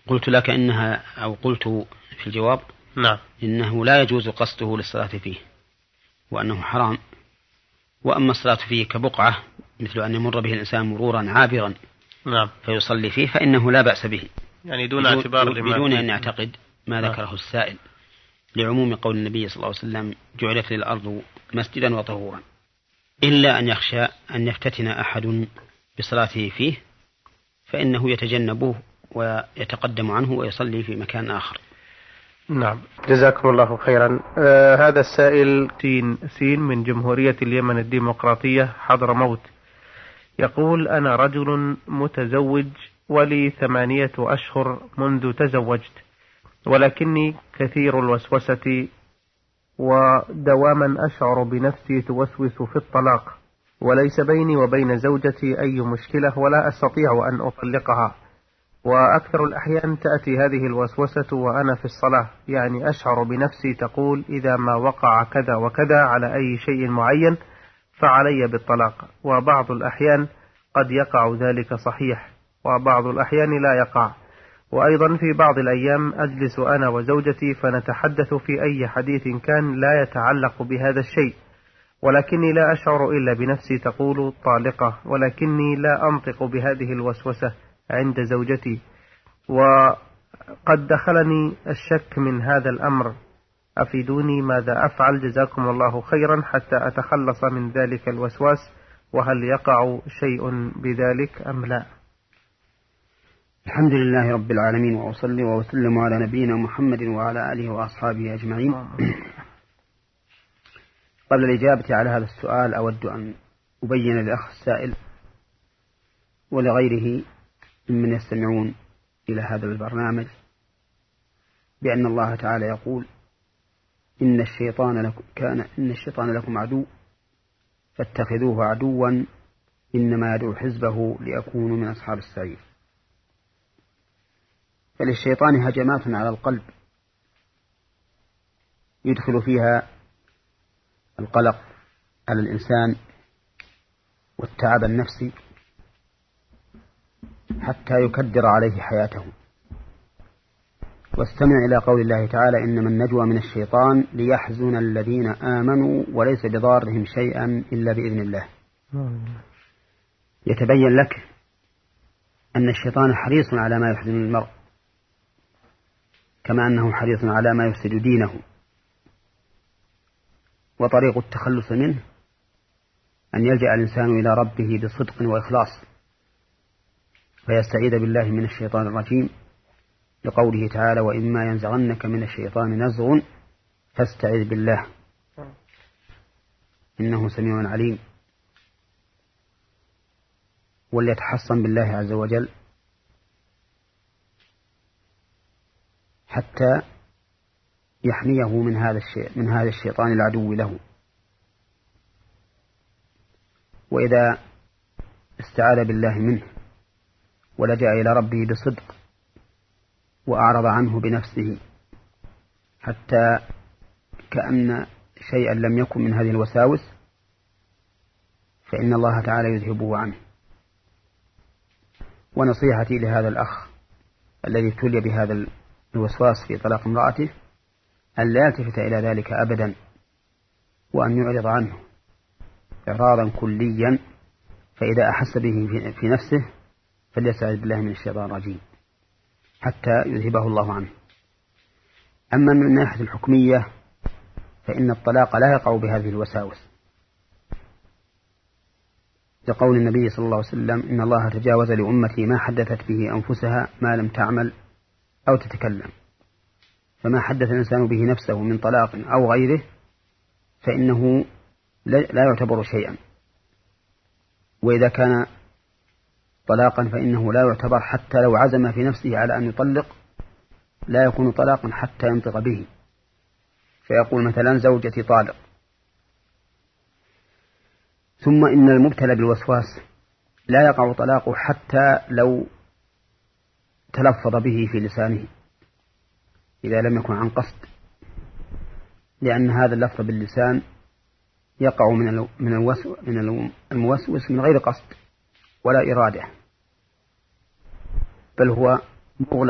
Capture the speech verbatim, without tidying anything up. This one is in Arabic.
قلت لك إنها أو قلت في الجواب نعم إنه لا يجوز قصده للصلاة فيه وأنه حرام. وأما الصلاة فيه كبقعة مثل أن يمر به الإنسان مرورا عابرا نعم فيصلي فيه فإنه لا بأس به، يعني دون اعتبار بدون أن يعتقد ما نعم. ذكره السائل لعموم قول النبي صلى الله عليه وسلم جعلت للأرض مسجدا وطهورا، إلا أن يخشى أن يفتتن أحد بصلاته فيه فإنه يتجنبه ويتقدم عنه ويصلي في مكان آخر. نعم جزاكم الله خيرا. آه هذا السائل تين سين من جمهورية اليمن الديمقراطية حضرموت يقول: أنا رجل متزوج ولي ثمانية أشهر منذ تزوجت، ولكني كثير الوسوسة ودواما أشعر بنفسي توسوس في الطلاق، وليس بيني وبين زوجتي أي مشكلة ولا أستطيع أن أطلقها، وأكثر الأحيان تأتي هذه الوسوسة وأنا في الصلاة، يعني أشعر بنفسي تقول إذا ما وقع كذا وكذا على أي شيء معين فعلي بالطلاق، وبعض الأحيان قد يقع ذلك صحيح وبعض الأحيان لا يقع. وأيضا في بعض الأيام أجلس أنا وزوجتي فنتحدث في أي حديث كان لا يتعلق بهذا الشيء، ولكني لا أشعر إلا بنفسي تقول طالقة، ولكني لا أنطق بهذه الوسوسة عند زوجتي، وقد دخلني الشك من هذا الأمر، أفيدوني ماذا أفعل جزاكم الله خيرا حتى أتخلص من ذلك الوسواس، وهل يقع شيء بذلك أم لا؟ الحمد لله رب العالمين، وأصلي وأسلم على نبينا محمد وعلى آله وأصحابه أجمعين. قبل الإجابة على هذا السؤال أود أن أبين للأخ السائل ولغيره ممن يستمعون إلى هذا البرنامج بأن الله تعالى يقول: إن الشيطان لكم كان إن الشيطان لكم عدو فاتخذوه عدوا إنما يدعو حزبه ليكونوا من أصحاب السعير. فللشيطان هجمات على القلب يدخل فيها القلق على الإنسان والتعب النفسي حتى يكدر عليه حياته. واستمع إلى قول الله تعالى: إنما النجوى من الشيطان ليحزن الذين آمنوا وليس بضارهم شيئا إلا بإذن الله. يتبين لك أن الشيطان حريص على ما يحزن المرء كما أنه حريص على ما يفسد دينه، وطريق التخلص منه أن يلجأ الإنسان إلى ربه بصدق وإخلاص فيستعيذ بالله من الشيطان الرجيم لقوله تعالى: وإما ينزغنك من الشيطان نزغ فاستعذ بالله إنه سميع عليم. وليتحصن بالله عز وجل حتى يحميه من هذا الشيء من هذا الشيطان العدو له. وإذا استعاذ بالله منه ولجأ إلى ربه بصدق وأعرض عنه بنفسه حتى كأن شيئا لم يكن من هذه الوساوس فإن الله تعالى يذهبه عنه. ونصيحتي لهذا الأخ الذي ابتلي بهذا الوسواس في طلاق امرأته أن لا يلتفت إلى ذلك أبدا، وأن يعرض عنه إعراضا كليا، فإذا أحس به في نفسه فليستعذ بالله من الشيطان الرجيم حتى يذهبه الله عنه. أما من الناحية الحكمية فإن الطلاق لا يقع بهذه الوساوس، لقول النبي صلى الله عليه وسلم: إن الله تجاوز لأمتي ما حدثت به أنفسها ما لم تعمل أو تتكلم. فما حدث الإنسان به نفسه من طلاق أو غيره فإنه لا يعتبر شيئا، وإذا كان طلاقا فإنه لا يعتبر حتى لو عزم في نفسه على أن يطلق، لا يكون طلاقا حتى ينطق به، فيقول مثلا: زوجتي طالق. ثم إن المبتلى بالوسواس لا يقع طلاقه حتى لو تلفظ به في لسانه إذا لم يكن عن قصد، لأن هذا اللفظ باللسان يقع من من الموسوس من غير قصد ولا إرادة، بل هو مغلق